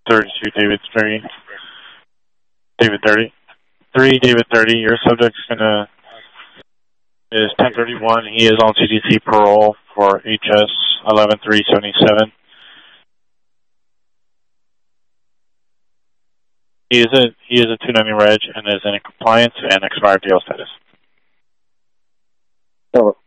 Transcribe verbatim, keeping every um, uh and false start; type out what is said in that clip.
thirty-two, David three. David thirty. three, David thirty. Your subject's gonna is ten thirty-one. He is on C D C parole for H S eleven three seventy-seven. He is a he is a two ninety reg and is in compliance and expired D L status. Over.